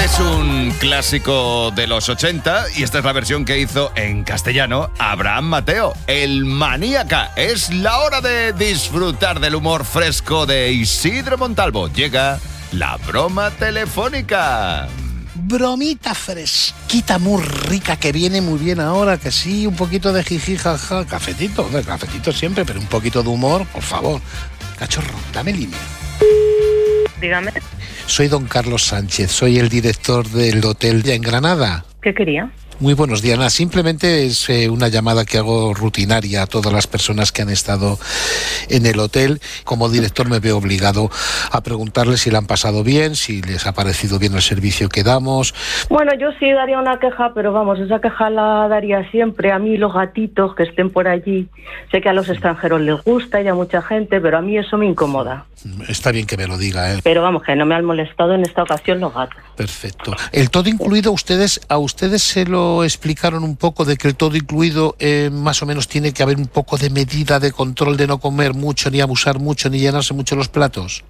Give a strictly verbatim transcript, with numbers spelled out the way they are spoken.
Es un clásico de los ochenta y esta es la versión que hizo en castellano Abraham Mateo, el Maníaca. Es la hora de disfrutar del humor fresco de Isidro Montalvo. Llega la broma telefónica. Bromita fresquita, muy rica, que viene muy bien ahora, que sí, un poquito de jiji, jaja, cafetito, de cafetito siempre, pero un poquito de humor, por favor. Cachorro, dame línea. Dígame. Soy don Carlos Sánchez, soy el director del hotel en Granada. ¿Qué quería? Muy buenos días, Ana. Simplemente es eh, una llamada que hago rutinaria a todas las personas que han estado en el hotel. Como director me veo obligado a preguntarles si le han pasado bien, si les ha parecido bien el servicio que damos. Bueno, yo sí daría una queja, pero vamos, esa queja la daría siempre. A mí los gatitos que estén por allí, sé que a los extranjeros les gusta y a mucha gente, pero a mí eso me incomoda. Está bien que me lo diga, ¿eh? Pero vamos, que no me han molestado en esta ocasión los gatos. Perfecto. El todo incluido, ustedes a ustedes se lo explicaron un poco de que el todo incluido eh, más o menos tiene que haber un poco de medida de control de no comer mucho, ni abusar mucho, ni llenarse mucho los platos.